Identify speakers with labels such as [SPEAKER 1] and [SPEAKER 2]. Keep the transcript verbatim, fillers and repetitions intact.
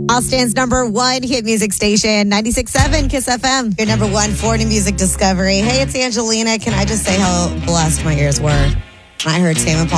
[SPEAKER 1] Austin's number one hit music station, ninety-six point seven Kiss F M. Your number one for new music discovery. Hey, it's Angelina. Can I just say how blessed my ears were when I heard Tame Impala